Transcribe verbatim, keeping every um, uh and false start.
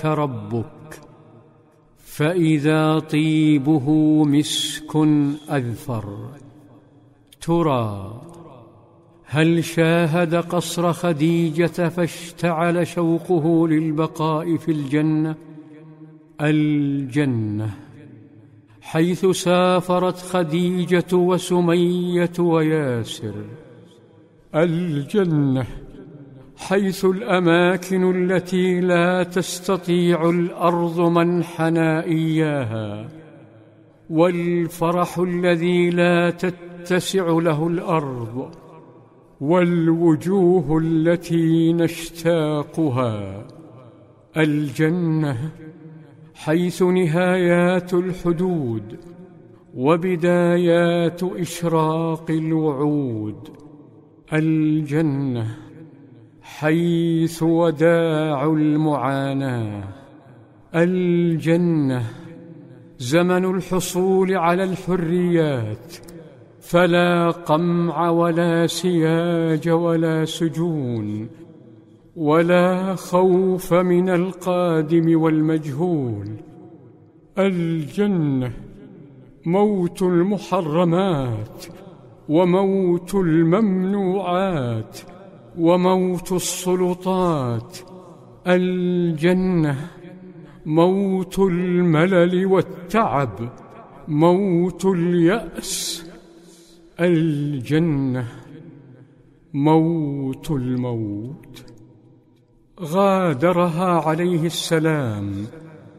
ربك، فإذا طيبه مسك أذفر. ترى هل شاهد قصر خديجة فاشتعل شوقه للبقاء في الجنة؟ الجنة حيث سافرت خديجة وسمية وياسر. الجنة حيث الأماكن التي لا تستطيع الأرض منحنا إياها، والفرح الذي لا تتسع له الأرض، والوجوه التي نشتاقها. الجنة حيث نهايات الحدود وبدايات إشراق الوعود. الجنة حيث وداع المعاناة. الجنة زمن الحصول على الحريات، فلا قمع ولا سياج ولا سجون، ولا خوف من القادم والمجهول. الجنة موت المحرمات، وموت الممنوعات، وموت السلطات. الجنة موت الملل والتعب، موت اليأس. الجنة موت الموت. غادرها عليه السلام